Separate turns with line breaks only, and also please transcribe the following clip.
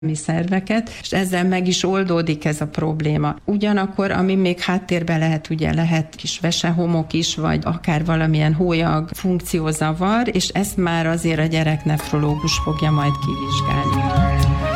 szerveket, és ezzel meg is oldódik ez a probléma. Ugyanakkor, ami még háttérben lehet kis vesehomok is, vagy akár valamilyen hólyag funkciózavar, és ezt már azért a gyereknefrológus fogja majd kivizsgálni.